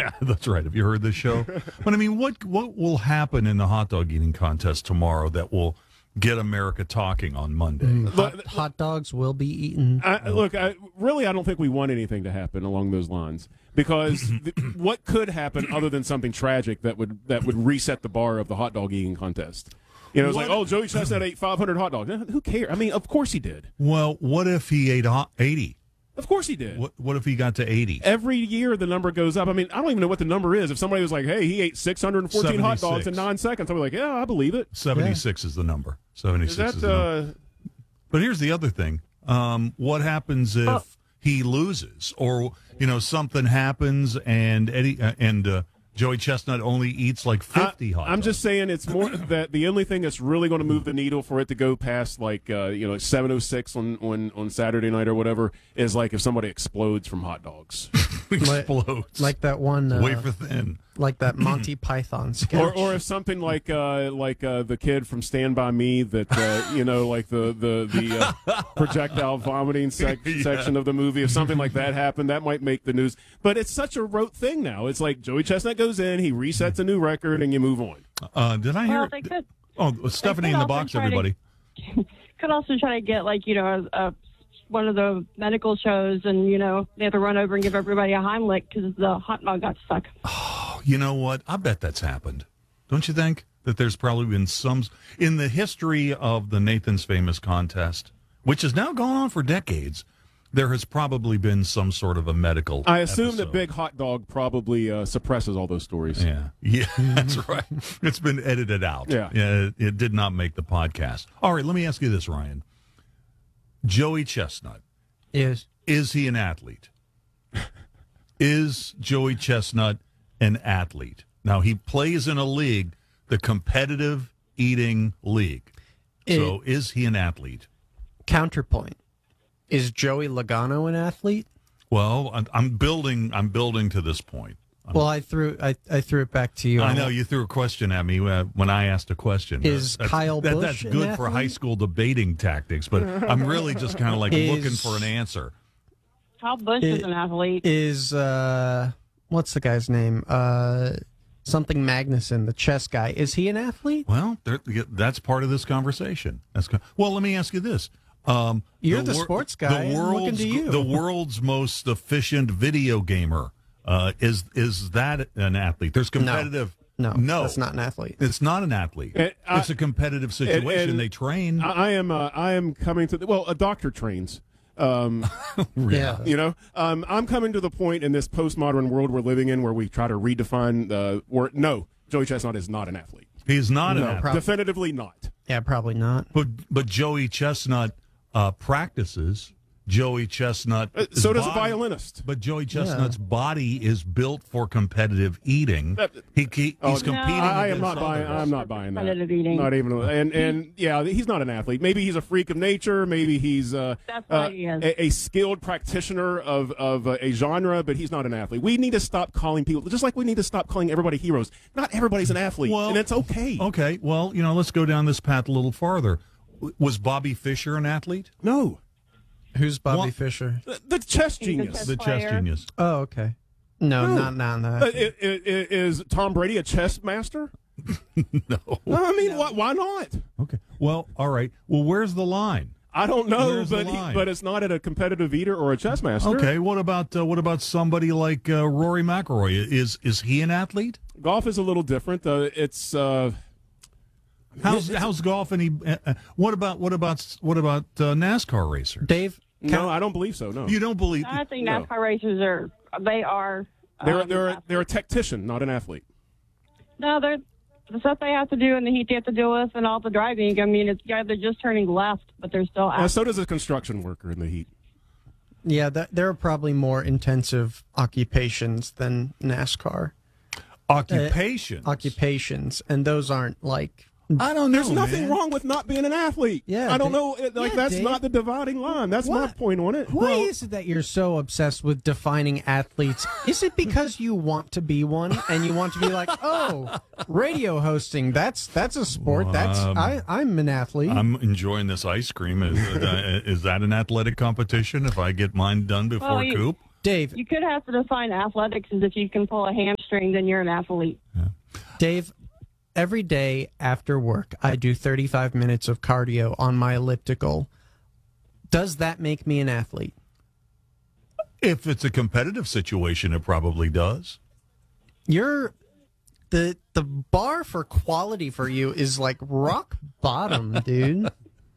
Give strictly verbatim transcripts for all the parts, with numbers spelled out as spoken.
Yeah, that's right. Have you heard this show? But I mean, what what will happen in the hot dog eating contest tomorrow that will get America talking on Monday? Mm, hot, hot dogs will be eaten. I, look, I, really, I don't think we want anything to happen along those lines because th- what could happen other than something tragic that would that would reset the bar of the hot dog eating contest? You know, it's What- like, oh, Joey Chestnut ate five hundred hot dogs. Eh, Who cares? I mean, of course he did. Well, what if he ate ho- eighty? Of course he did. What what if he got to eighty? Every year the number goes up. I mean, I don't even know what the number is. If somebody was like, hey, he ate six hundred fourteen hot dogs in seventy-six. nine seconds, I'd be like, yeah, I believe it. seventy-six is the number. seventy-six Is that, is the number. uh, But here's the other thing. Um, what happens if Oh. he loses, or you know something happens and Eddie uh, and uh, Joey Chestnut only eats like fifty hot dogs? I'm just saying it's more that the only thing that's really going to move the needle for it to go past like uh, you know seven oh six on, on, on Saturday night or whatever is like if somebody explodes from hot dogs. explodes Like that one. Uh, wafer thin. Like that Monty Python sketch. Or, or if something like uh, like uh, the kid from Stand By Me that uh, you know like the the the uh, projectile vomiting sec- Yeah. section of the movie, if something like that happened, that might make the news. But it's such a rote thing now. It's like Joey Chestnut goes in, he resets a new record, and you move on. Uh, did I hear? Well, they could. Oh, Stephanie could in the also box, try to- everybody. Could also try to get like you know a, a, one of the medical shows, and you know they have to run over and give everybody a Heimlich because the hot dog got stuck. You know what? I bet that's happened. Don't you think that there's probably been some in the history of the Nathan's Famous contest, which has now gone on for decades. There has probably been some sort of a medical. I assume episode. that Big Hot Dog probably uh, suppresses all those stories. Yeah, yeah, that's right. It's been edited out. Yeah. it, it did not make the podcast. All right, let me ask you this, Ryan. Joey Chestnut, is is he an athlete? Is Joey Chestnut an athlete? Now, he plays in a league, the competitive eating league. So, is he an athlete? counterpoint. Is Joey Logano an athlete? Well, I'm, I'm building. I'm building to this point. Well, I threw I, I threw it back to you. I know you threw a question at me uh, when I asked a question. Is that's, Kyle that, Busch That's an good for athlete? high school debating tactics, but I'm really just kind of like Is- looking for an answer. Kyle Busch It- is an athlete. Is uh what's the guy's name? Uh something Magnuson, the chess guy. Is he an athlete? Well, there, that's part of this conversation. That's co- well. Let me ask you this: um, You're the wor- sports guy. I'm The looking world's to you. the world's most efficient video gamer uh, is is that an athlete? There's competitive. No, no, that's not an athlete. It's not an athlete. It- I- it's a competitive situation. and- and they train. I, I am uh, I am coming to the, well, a doctor trains. Um, Yeah. You know, um, I'm coming to the point in this postmodern world we're living in where we try to redefine the word. No, Joey Chestnut is not an athlete. He's not an No, athlete. prob- definitively not. Yeah, probably not. But but Joey Chestnut uh, practices. Joey Chestnut. Uh, so does a body- violinist. But Joey Chestnut's body is built for competitive eating. That- He, he Oh, he's no. competing. I, I am against not buying. others. I'm not buying that. Competitive eating. Not even. And and yeah, he's not an athlete. Maybe he's a freak of nature. Maybe he's uh, That's uh, what he is. a, a skilled practitioner of of uh, a genre. But he's not an athlete. We need to stop calling people just like we need to stop calling everybody heroes. Not everybody's an athlete, Well, and it's okay. Okay, well, you know, let's go down this path a little farther. W- Was Bobby Fischer an athlete? No, Who's Bobby Well- Fischer? the, the chess He's a genius. chess The chess player. genius. Oh, okay. No, No. not not Uh, that. i- i- i- is Tom Brady a chess master? No. I mean, why, why not? Okay. Well, all right. Well, where's the line? I don't know, Where's the but line? but it's not at a competitive eater or a chess master. Okay. What about uh, what about somebody like uh, Rory McIlroy? Is is he an athlete? Golf is a little different. Uh, it's uh, How's how's golf? Any? Uh, uh, what about what about what about uh, NASCAR racers? Dave, no, I don't believe so. No, You don't believe? I think No. NASCAR racers are they are. they're um, they're they're a tactician, not an athlete. No, they're the stuff they have to do and the heat they have to deal with and all the driving. I mean, it's yeah, they're just turning left, but they're still Uh, out. so does a construction worker in the heat. yeah, that, there are probably more intensive occupations than NASCAR Occupations. occupations, and those aren't like. I don't know. There's nothing man. wrong with not being an athlete. Yeah, I don't Dave- know. it- Like yeah, that's Dave. not the dividing line. That's my What? point on it. Why is it that you're so obsessed with defining athletes? Is it because you want to be one and you want to be like, oh, radio hosting? That's that's a sport. That's Um, I I'm an athlete. I'm enjoying this ice cream. Is, uh, is that an athletic competition? If I get mine done before Well, you- Coop? Dave, You could have to define athletics as if you can pull a hamstring hamstring, then you're an athlete. Dave, every day after work, I do thirty-five minutes of cardio on my elliptical. Does that make me an athlete? If it's a competitive situation, it probably does. You're the the bar for quality for you is like rock bottom, dude.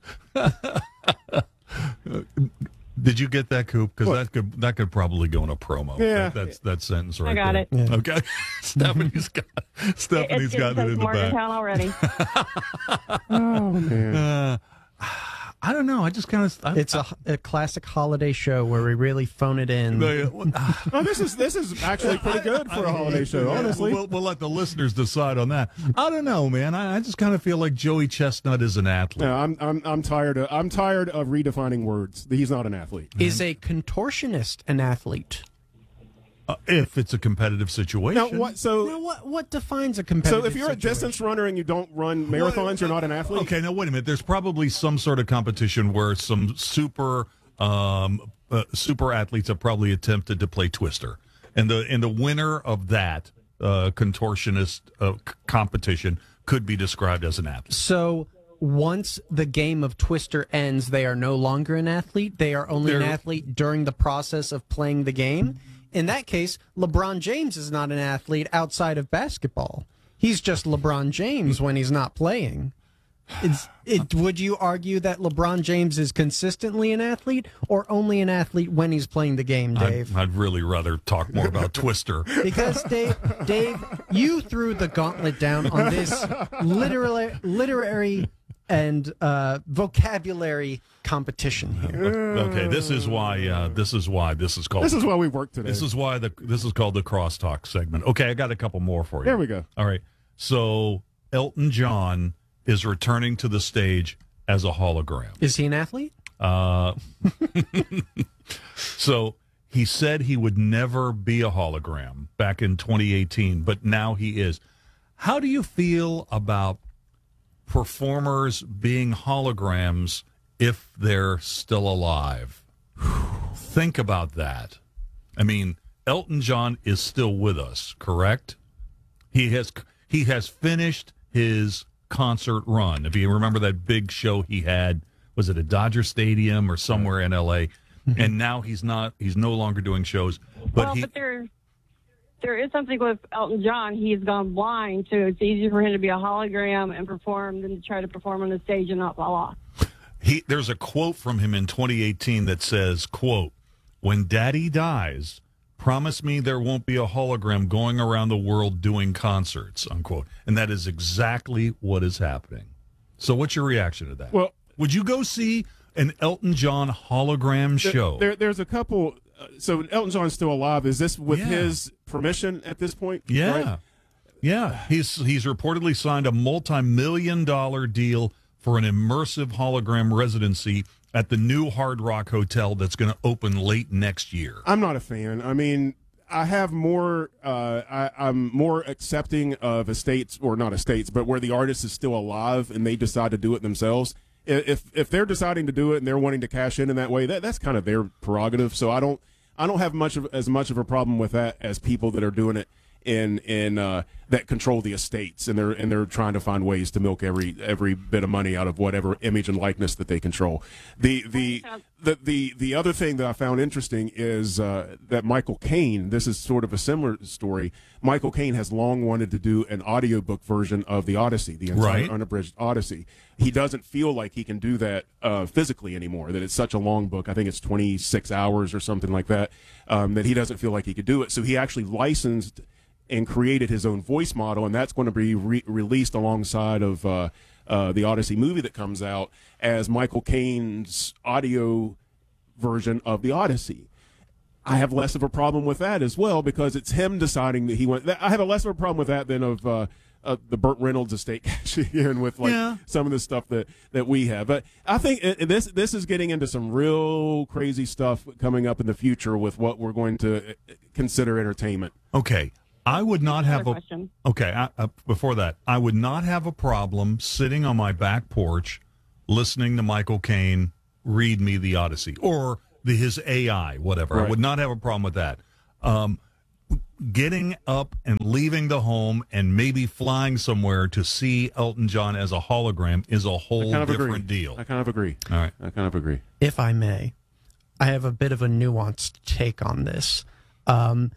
Did you get that, Coop? Because that could that could probably go in a promo. Yeah. that, that's that sentence right I got there. it. Yeah. Okay, Stephanie's got Stephanie's It, got it in the back. Morgantown already. Oh man. Uh, I don't know. I just kind of. It's a, a classic holiday show where we really phone it in. Oh, this is this is actually pretty good for a holiday show, honestly. We'll, we'll let the listeners decide on that. I don't know, man. I, I just kind of feel like Joey Chestnut is an athlete. No, I'm I'm I'm tired of I'm tired of redefining words. He's not an athlete. Is a contortionist an athlete? Uh, if it's a competitive situation. Now what? So Now, what what defines a competitive? so if you're a situation? distance runner and you don't run marathons, you're not an athlete. Okay, now wait a minute. There's probably some sort of competition where some super um, uh, super athletes have probably attempted to play Twister, and the and the winner of that uh, contortionist uh, c- competition could be described as an athlete. So once the game of Twister ends, they are no longer an athlete. They are only an They're- athlete during the process of playing the game. In that case, LeBron James is not an athlete outside of basketball. He's just LeBron James when he's not playing. It's, it, would you argue that LeBron James is consistently an athlete or only an athlete when he's playing the game, Dave? I'd, I'd really rather talk more about Twister. Because Dave, Dave, you threw the gauntlet down on this literary, literary and uh, vocabulary competition here. Okay, this is why. Uh, this is why this is called. This is why we work today. This is why the this is called the crosstalk segment. Okay, I got a couple more for you. There we go. All right. So Elton John is returning to the stage as a hologram. Is he an athlete? Uh, so he said he would never be a hologram back in twenty eighteen, but now he is. How do you feel about performers being holograms if they're still alive? Think about that. I mean, Elton John is still with us, correct? He has he has finished his concert run. If you remember that big show he had, was it at Dodger Stadium or somewhere in L A? And now he's not. He's no longer doing shows. But well, he. but there, there is something with Elton John. He's gone blind, so it's easier for him to be a hologram and perform than to try to perform on the stage and not fall off. He, there's a quote from him in twenty eighteen that says, quote, "When Daddy dies, promise me there won't be a hologram going around the world doing concerts," unquote. And that is exactly what is happening. So what's your reaction to that? Well, would you go see an Elton John hologram show? There, there's a couple. Uh, so Elton John's still alive. Is this with Yeah. his permission at this point? Yeah. Right? Yeah. He's he's reportedly signed a multi-million dollar deal for an immersive hologram residency at the new Hard Rock Hotel that's going to open late next year. I'm not a fan. I mean, I have more. Uh, I, I'm more accepting of estates, or not estates, but where the artist is still alive and they decide to do it themselves. If if they're deciding to do it and they're wanting to cash in in that way, that that's kind of their prerogative. So I don't I don't have much of as much of a problem with that as people that are doing it in in uh, that control the estates and they're and they're trying to find ways to milk every every bit of money out of whatever image and likeness that they control. The the the the, the other thing that I found interesting is uh, that Michael Caine. This is sort of a similar story. Michael Caine has long wanted to do an audiobook version of the Odyssey, the entire Right. unabridged Odyssey. He doesn't feel like he can do that uh, physically anymore, that it's such a long book. I think it's twenty-six hours or something like that, um, that he doesn't feel like he could do it. So he actually licensed and created his own voice model, and that's going to be re- released alongside of uh, uh, the Odyssey movie that comes out as Michael Caine's audio version of the Odyssey. I have less of a problem with that as well because it's him deciding that he went. I have a less of a problem with that than of uh, uh, the Burt Reynolds estate cashing in with like Yeah. some of the stuff that, that we have. But I think it, this this is getting into some real crazy stuff coming up in the future with what we're going to consider entertainment. Okay. I would not have Another a question. okay. I, uh, before that, I would not have a problem sitting on my back porch, listening to Michael Caine read me the Odyssey or the his A I, whatever. I Right. would not have a problem with that. Um, getting up and leaving the home and maybe flying somewhere to see Elton John as a hologram is a whole kind of different agree. deal. I kind of agree. All right. I kind of agree. If I may, I have a bit of a nuanced take on this. Um,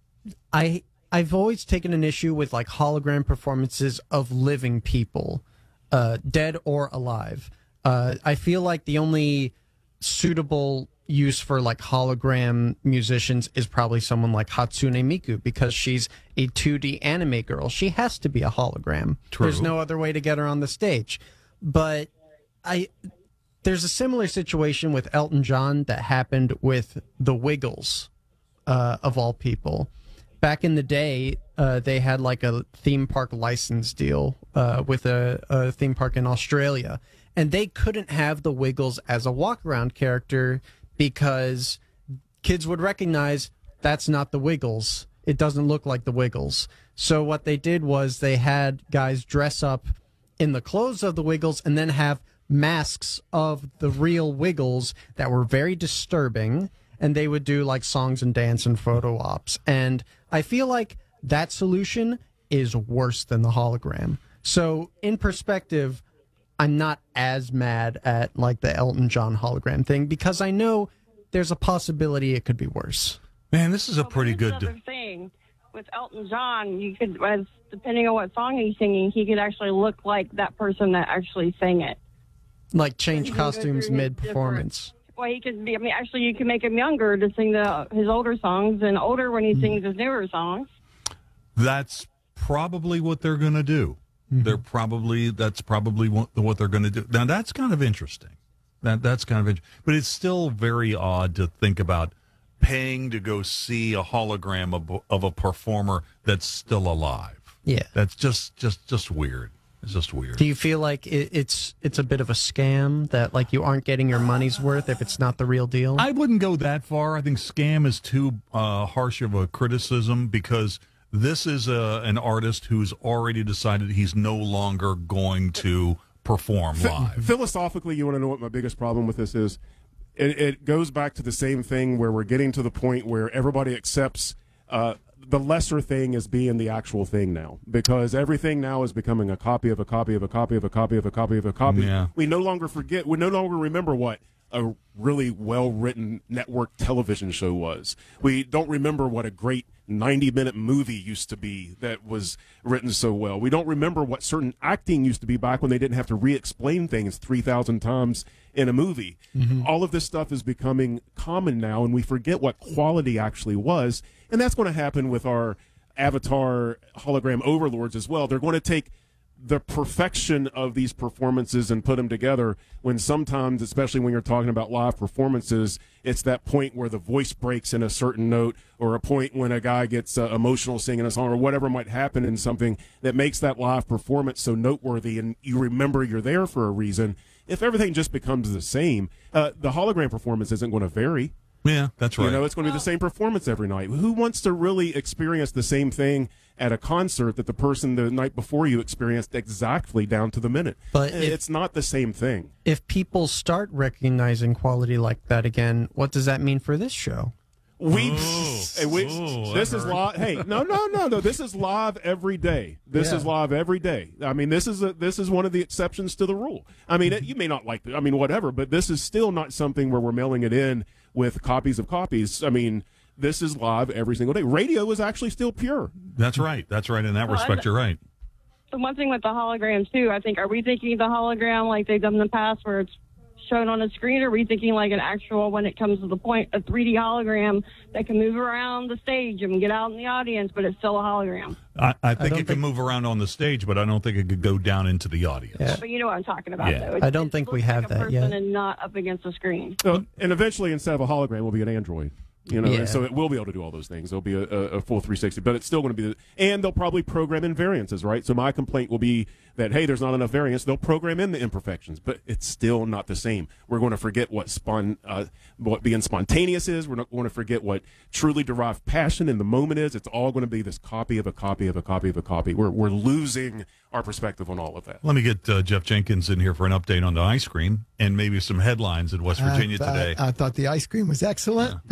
I I've always taken an issue with like hologram performances of living people, uh, dead or alive. Uh, I feel like the only suitable use for like hologram musicians is probably someone like Hatsune Miku, because she's a two D anime girl. She has to be a hologram. True. There's no other way to get her on the stage. But I there's a similar situation with Elton John that happened with the Wiggles, uh, of all people. Back in the day, uh, they had like a theme park license deal uh, with a, a theme park in Australia, and they couldn't have the Wiggles as a walk-around character because kids would recognize that's not the Wiggles. It doesn't look like the Wiggles. So what they did was they had guys dress up in the clothes of the Wiggles and then have masks of the real Wiggles that were very disturbing, and they would do like songs and dance and photo ops. And I feel like that solution is worse than the hologram. So in perspective, I'm not as mad at like the Elton John hologram thing because I know there's a possibility it could be worse. Man, this is a Well, pretty here's good. Another thing with Elton John, you could, as depending on what song he's singing, he could actually look like that person that actually sang it. Like change You can go costumes through his mid-performance. different- Well, he could be. I mean, actually, you can make him younger to sing the his older songs, and older when he sings his newer songs. That's probably what they're going to do. They're probably that's probably what, what they're going to do. Now that's kind of interesting. That that's kind of interesting, but it's still very odd to think about paying to go see a hologram of, of a performer that's still alive. Yeah. That's just just just weird. It's just weird. Do you feel like it, it's it's a bit of a scam that like you aren't getting your money's worth if it's not the real deal? I wouldn't go that far. I think scam is too uh, harsh of a criticism because this is a, an artist who's already decided he's no longer going to perform live. Philosophically, you want to know what my biggest problem with this is? It, it goes back to the same thing where we're getting to the point where everybody accepts uh, the lesser thing as being the actual thing now, because everything now is becoming a copy of a copy of a copy of a copy of a copy of a copy. Yeah. We no longer forget, we no longer remember what a really well-written network television show was. We don't remember what a great ninety-minute movie used to be that was written so well. We don't remember what certain acting used to be back when they didn't have to re-explain things three thousand times in a movie. Mm-hmm. All of this stuff is becoming common now, and we forget what quality actually was. And that's going to happen with our Avatar hologram overlords as well. They're going to take the perfection of these performances and put them together when sometimes, especially when you're talking about live performances, it's that point where the voice breaks in a certain note, or a point when a guy gets uh, emotional singing a song, or whatever might happen in something that makes that live performance so noteworthy and you remember you're there for a reason. If everything just becomes the same, uh, the hologram performance isn't going to vary. Yeah, that's right. You know, it's going to be the same performance every night. Who wants to really experience the same thing at a concert that the person the night before you experienced exactly down to the minute? But if- it's not the same thing. If people start recognizing quality like that again, what does that mean for this show? We, Ooh. hey, we Ooh, this that is hurt. live. Hey, no, no, no, no. This is live every day. This Yeah. is live every day. I mean, this is a, this is one of the exceptions to the rule. I mean, it, you may not like it. I mean, whatever, but this is still not something where we're mailing it in with copies of copies. I mean, this is live every single day. Radio is actually still pure. That's right. That's right. In that Well, respect, I- you're right. The one thing with the holograms too, I think, are we thinking the hologram like they've done in the past, where it's shown on a screen, or are we thinking like an actual, when it comes to the point, a three D hologram that can move around the stage and get out in the audience, but it's still a hologram? I, I think don't it can think- move around on the stage, but I don't think it could go down into the audience. Yeah. But you know what I'm talking about, Yeah. though. It's, I don't it think we looks have like a that person yet. and not up against a screen. So, and eventually, instead of a hologram, will be an Android. You know, Yeah. and so it will be able to do all those things. There'll be a, a, a full three sixty, but it's still going to be, the, and they'll probably program in variances, right? So my complaint will be that, hey, there's not enough variance. They'll program in the imperfections, but it's still not the same. We're going to forget what spon, uh, what being spontaneous is. We're not going to forget what truly derived passion in the moment is. It's all going to be this copy of a copy of a copy of a copy. We're we're losing our perspective on all of that. Let me get uh, Jeff Jenkins in here for an update on the ice cream and maybe some headlines in West Virginia I thought, today. I thought the ice cream was excellent. Makes me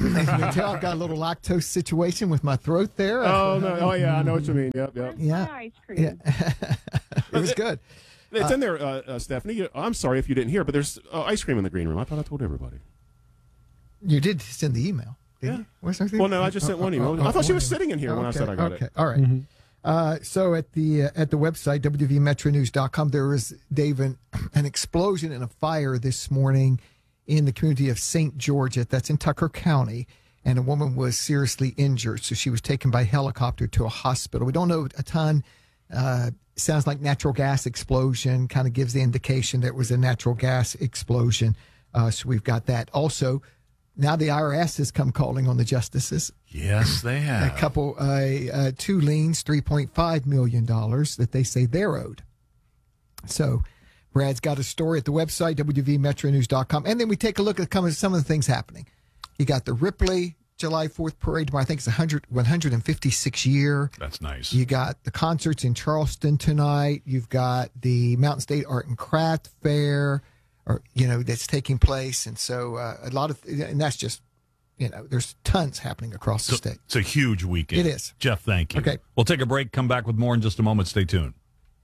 can tell I've got a little lactose situation with my throat there. Oh, no. Oh, yeah, I know what you mean. Yep, yep. Yeah. Ice cream. Yeah. It was good. It's in there, uh, uh, Stephanie. I'm sorry if you didn't hear, but there's uh, ice cream in the green room. I thought I told everybody. You did send the email. Didn't Yeah. you? Where's our thing? Well, no, I just sent one email. I thought she was sitting in here when I Okay, said I got okay. it. All right. Mm-hmm. Uh, so at the uh, at the website w v metro news dot com, there was, Dave, an, an explosion and a fire this morning in the community of Saint George. That's in Tucker County, and a woman was seriously injured. So she was taken by helicopter to a hospital. We don't know a ton. Uh, sounds like natural gas explosion, kind of gives the indication that it was a natural gas explosion. Uh, so we've got that. Also, now the I R S has come calling on the justices. Yes, they have. A couple, uh, uh, two liens, three point five million dollars that they say they're owed. So Brad's got a story at the website, w v metro news dot com. And then we take a look at some of the things happening. You got the Ripley July fourth parade tomorrow. I think it's one hundred, one hundred fifty-sixth year. That's nice. You got the concerts in Charleston tonight. You've got the Mountain State Art and Craft Fair, or you know, that's taking place. And so uh, a lot of, and that's just, you know, there's tons happening across the So- state. It's a huge weekend. It is. Jeff, thank you. Okay. We'll take a break, come back with more in just a moment. Stay tuned.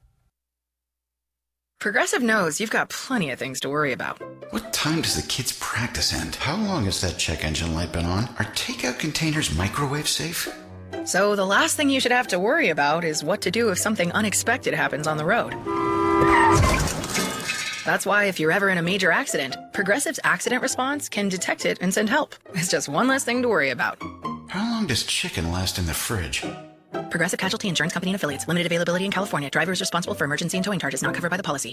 Progressive knows you've got plenty of things to worry about. What time does the kids' practice end? How long has that check engine light been on? Are takeout containers microwave safe? So the last thing you should have to worry about is what to do if something unexpected happens on the road. That's why if you're ever in a major accident, Progressive's accident response can detect it and send help. It's just one less thing to worry about. How long does chicken last in the fridge? Progressive Casualty Insurance Company and Affiliates. Limited availability in California. Driver is responsible for emergency and towing charges not covered by the policy.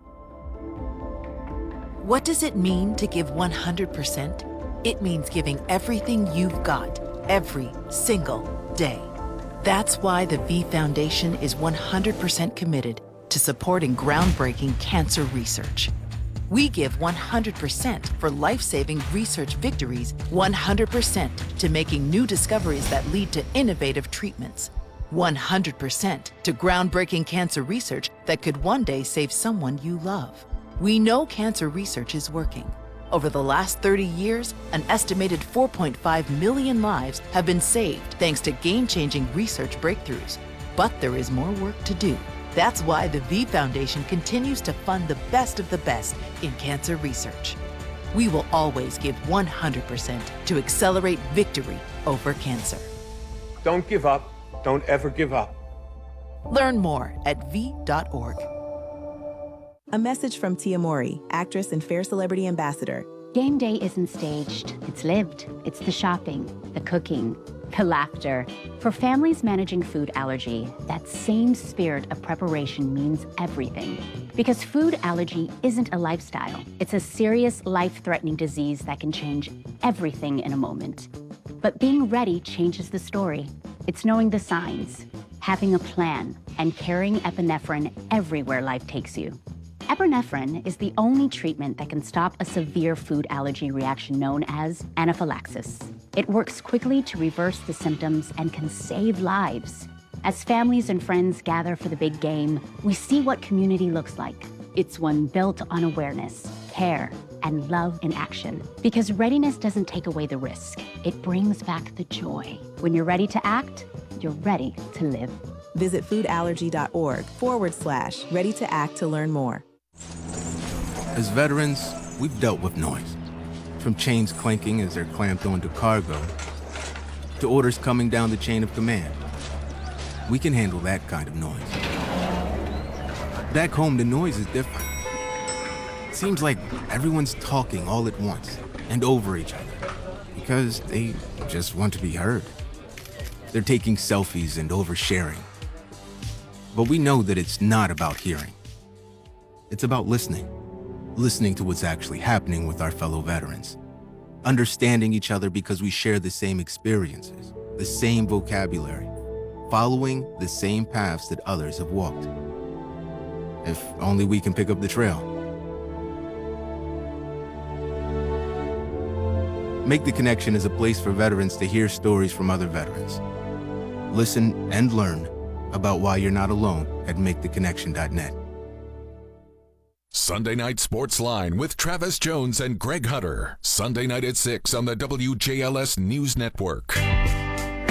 What does it mean to give one hundred percent? It means giving everything you've got, every single day. That's why the V Foundation is one hundred percent committed to supporting groundbreaking cancer research. We give one hundred percent for life-saving research victories, one hundred percent to making new discoveries that lead to innovative treatments, one hundred percent to groundbreaking cancer research that could one day save someone you love. We know cancer research is working. Over the last thirty years, an estimated four point five million lives have been saved thanks to game-changing research breakthroughs. But there is more work to do. That's why the V Foundation continues to fund the best of the best in cancer research. We will always give one hundred percent to accelerate victory over cancer. Don't give up. Don't ever give up. Learn more at v dot org. A message from Tia Mori, actress and Fair Celebrity Ambassador. Game day isn't staged, it's lived. It's the shopping, the cooking, the laughter. For families managing food allergy, that same spirit of preparation means everything. Because food allergy isn't a lifestyle. It's a serious, life-threatening disease that can change everything in a moment. But being ready changes the story. It's knowing the signs, having a plan, and carrying epinephrine everywhere life takes you. Epinephrine is the only treatment that can stop a severe food allergy reaction known as anaphylaxis. It works quickly to reverse the symptoms and can save lives. As families and friends gather for the big game, we see what community looks like. It's one built on awareness, care, and love in action. Because readiness doesn't take away the risk. It brings back the joy. When you're ready to act, you're ready to live. Visit foodallergy.org forward slash ready to act to learn more. As veterans, we've dealt with noise. From chains clanking as they're clamped onto cargo, to orders coming down the chain of command. We can handle that kind of noise. Back home, the noise is different. Seems like everyone's talking all at once and over each other because they just want to be heard. They're taking selfies and oversharing. But we know that it's not about hearing. It's about listening. Listening to what's actually happening with our fellow veterans. Understanding each other because we share the same experiences, the same vocabulary, following the same paths that others have walked. If only we can pick up the trail. Make the Connection is a place for veterans to hear stories from other veterans. Listen and learn about why you're not alone at make the connection dot net. Sunday Night Sports Line with Travis Jones and Greg Hutter. Sunday night at six on the W J L S News Network.